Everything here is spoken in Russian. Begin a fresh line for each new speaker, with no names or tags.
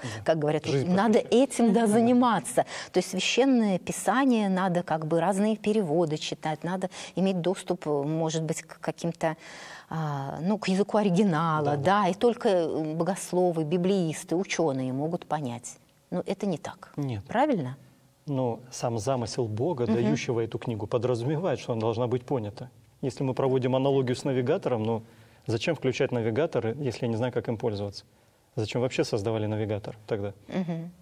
как говорят,
Жизнь
надо этим заниматься. То есть священное писание надо как бы разные переводы читать, надо иметь доступ, может быть, к каким-то, к языку оригинала, да, и только богословы, библеисты, ученые могут понять. Но это не так.
Нет.
Правильно?
Но сам замысел Бога, дающего эту книгу, подразумевает, что она должна быть понята. Если мы проводим аналогию с навигатором, зачем включать навигатор, если я не знаю, как им пользоваться? Зачем вообще создавали навигатор тогда?